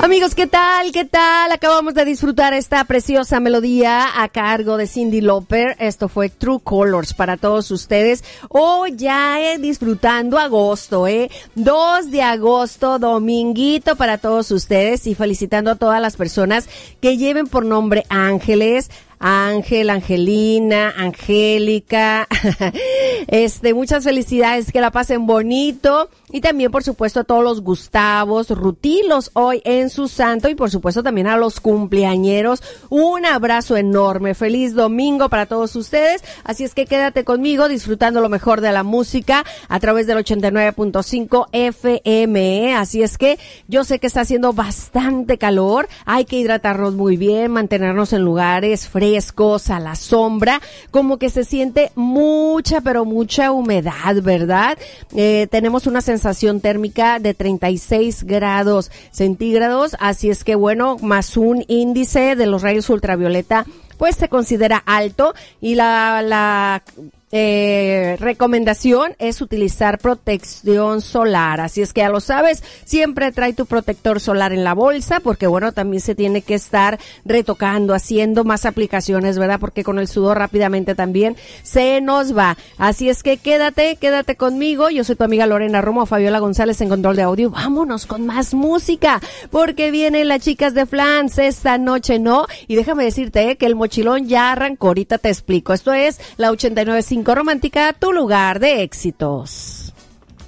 Amigos, ¿qué tal? ¿Qué tal? Acabamos de disfrutar esta preciosa melodía a cargo de Cyndi Lauper. Esto fue True Colors para todos ustedes. Hoy ya disfrutando agosto, 2 de agosto, dominguito para todos ustedes y felicitando a todas las personas que lleven por nombre Ángeles, Ángel, Angelina, Angélica, muchas felicidades, que la pasen bonito, y también por supuesto a todos los Gustavos, Rutilos hoy en su santo, y por supuesto también a los cumpleañeros, un abrazo enorme, feliz domingo para todos ustedes, así es que quédate conmigo disfrutando lo mejor de la música a través del 89.5 FM, así es que yo sé que está haciendo bastante calor, hay que hidratarnos muy bien, mantenernos en lugares frescos, a la sombra, como que se siente mucha, pero mucha humedad, ¿verdad? Tenemos una sensación térmica de 36 grados centígrados, así es que bueno, más un índice de los rayos ultravioleta, pues se considera alto, y la recomendación es utilizar protección solar, así es que ya lo sabes, siempre trae tu protector solar en la bolsa, porque bueno, también se tiene que estar retocando, haciendo más aplicaciones, ¿verdad? Porque con el sudor rápidamente también se nos va, así es que quédate conmigo, yo soy tu amiga Lorena Romo, Fabiola González en control de audio, vámonos con más música, porque vienen las chicas de Flans esta noche, ¿no? Y déjame decirte que el mochilón ya arrancó, ahorita te explico, esto es la 89.5 Romántica, tu lugar de éxitos.